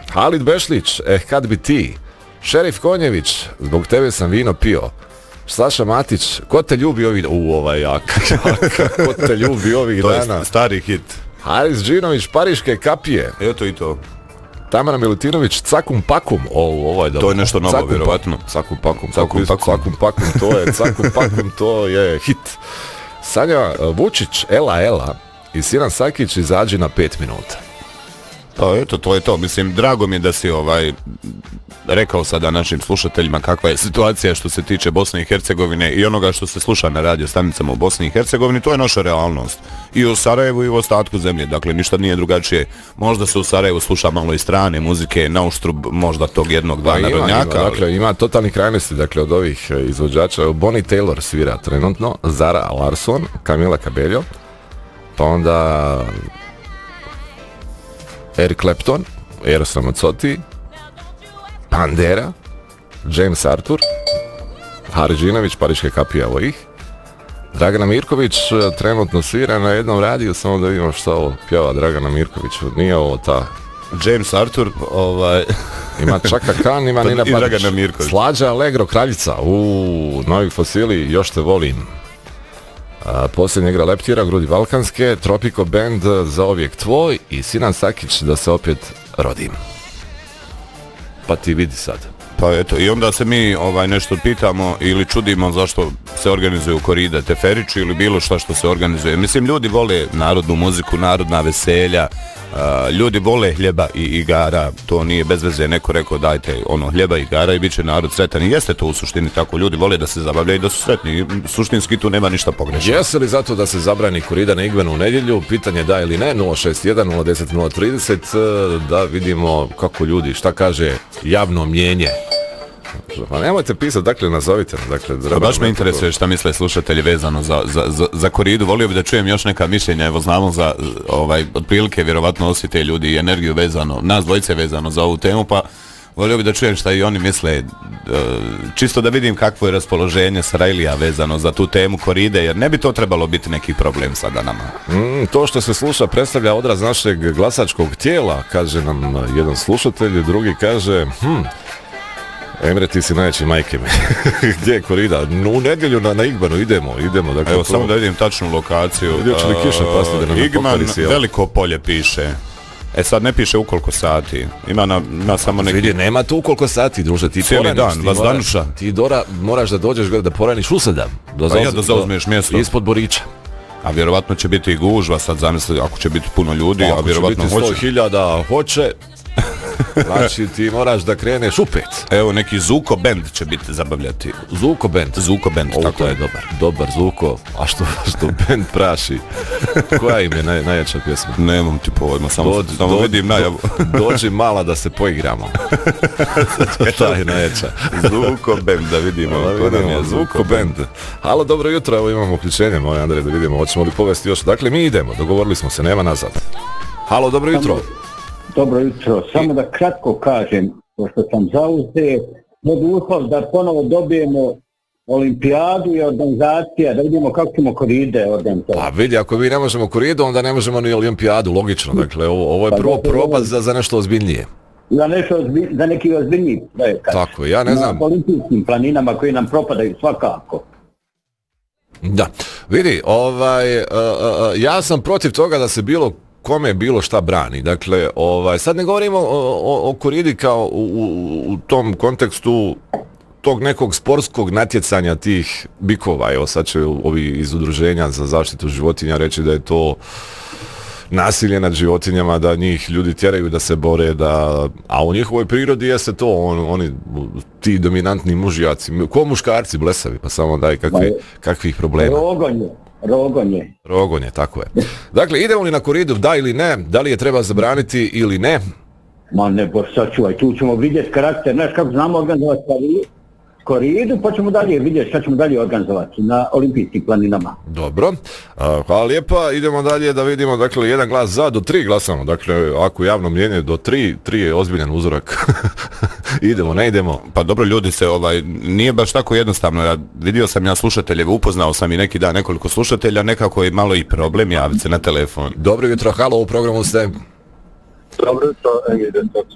Halid Bešlić, kad bi ti. Šerif Konjević, zbog tebe sam vino pio. Saša Matić, ko te ljubi ovih... ko te ljubi ovih dana? To je stari hit. Haris Džinović, Pariške kapije. Eto i to. Tamara Milutinović, Cakum Pakum. Ovo je dobro. To je nešto novo, vjerovatno. Cakum Pakum, to je hit. Sanja Vučić, Ela i Sinan Sakić, izađi na 5 minuta. Pa eto, to je to. Mislim, drago mi je da si rekao sada našim slušateljima kakva je situacija što se tiče Bosne i Hercegovine i onoga što se sluša na radio stanicama u Bosni i Hercegovini. To je naša realnost. I u Sarajevu i u ostatku zemlje. Dakle, ništa nije drugačije. Možda se u Sarajevu sluša malo i strane muzike, na uštrb možda tog jednog, dva narodnjaka. Dakle, ima totalnih krajnosti, dakle, od ovih izvođača. Bonnie Taylor svira trenutno, Zara Larsson, Camila Cabello, pa onda Eric Clapton, Eros Ramazzotti, Pandera, James Arthur, Haris Džinović, Pariške kapije, evo ih. Dragana Mirković trenutno svira na jednom radiju, samo da vidimo što ovo pjeva Dragana Mirković. Nije ovo ta... James Arthur, ima Čaka Khan, ima Nina Barić, Slađa Allegro, Kraljica, Novi Fosili, Još te volim. Posljednja igra Leptira, Grudi Balkanske, Tropico Band, Za uvijek tvoj i Sinan Sakić, Da se opet rodim. Pa ti vidi sad. Pa eto, i onda se mi nešto pitamo ili čudimo zašto se organizuju koride Teferići ili bilo šta što se organizuje. Mislim, ljudi vole narodnu muziku, narodna veselja, ljudi vole hljeba i igara, to nije bez veze neko rekao dajte hljeba i igara i bit će narod sretan. I jeste to u suštini tako, ljudi vole da se zabavljaju i da su sretni, suštinski tu nema ništa pogrešno. Jeste li zato da se zabrani korida na Igmenu u nedjelju? Pitanje da ili ne, 061 010 030, da vidimo kako ljudi, šta kaže javno mnjenje. Pa nemojte pisati, dakle nazovite. Baš me interesuje šta misle slušatelji vezano za koridu. Volio bi da čujem još neka mišljenja. Evo znamo za otprilike vjerovatno osjete ljudi i energiju vezano, nas dvojice vezano za ovu temu, pa volio bi da čujem šta i oni misle, čisto da vidim kakvo je raspoloženje Sarajlija vezano za tu temu koride, jer ne bi to trebalo biti neki problem sada nama. To što se sluša predstavlja odraz našeg glasačkog tijela, kaže nam jedan slušatelj, drugi kaže Emre, ti si najveći majke mi. Gdje je korida? U nedjelju na Igmanu idemo. Dakle, evo, samo da vidim tačnu lokaciju. Će li kiša pasti da nam Igman, Veliko polje piše. Sad ne piše u koliko sati. Ima samo neki... Vidi, nema tu u koliko sati, druže. Ti cijeli dan, vazdanuša. Ti moraš da dođeš da poraniš u 7. Da zauzmeš mjesto. Ispod Borića. A vjerovatno će biti i gužva, sad zamisli ako će biti puno ljudi, a vjerovatno hoće. Ako će biti 100.000 hoće. Znači ti moraš da kreneš u 5. Evo neki Zuko Band će biti zabavljati. Zuko Band, tako je. Dobar Zuko. A što band praši? Koja im je najjača pjesma? Nemam ti pojma, samo vidim najavu. Dođi mala da se poigramo. Ta je najjača. Zuko Band, da vidimo. Zuko Band. Halo, dobro jutro, evo imamo uključenje, moj Andrej, da vidimo, hoćemo li povesti još. Dakle, mi idemo, dogovorili smo se, nema nazad. Halo, dobro jutro. Dobro jutro, samo da kratko kažem, pošto sam zauzet, mogu uslov da ponovo dobijemo olimpijadu i organizacija, da vidimo kako ćemo koride organizati. A vidi, ako mi ne možemo koridu, onda ne možemo ni olimpijadu, logično, dakle, ovo je prvo proba za nešto ozbiljnije. Za neki ozbiljniji projekat. Tako, ja ne znam. Na olimpijskim planinama koji nam propadaju svakako. Da, vidi, ja sam protiv toga da se kome bilo šta brani. Dakle, sad ne govorimo o koridi kao u tom kontekstu tog nekog sportskog natjecanja tih bikova. Evo sad će ovi iz udruženja za zaštitu životinja reći da je to nasilje nad životinjama, da njih ljudi tjeraju da se bore, a u njihovoj prirodi jeste to, oni ti dominantni mužjaci, ko muškarci blesavi, pa samo daj kakvih problema. Rogonje, tako je. Dakle, idemo li na koridu, da ili ne, da li je treba zabraniti ili ne? Ma ne, sačuvaj, tu ćemo vidjeti karakter, znaš kako znamo organizovati koridu, pa ćemo dalje vidjeti šta ćemo dalje organizovati na olimpijskim planinama. Dobro, hvala lijepa, idemo dalje da vidimo, dakle, jedan glas za, do 3 glasamo, dakle, ako javno mnjenje do 3 je ozbiljan uzorak. Idemo, ne idemo. Pa dobro, ljudi se, nije baš tako jednostavno, vidio sam ja slušateljeve, upoznao sam i neki dan nekoliko slušatelja, nekako je malo i problem javiti se na telefon. Dobro jutro, halo, u programu ste. Dobro jutro,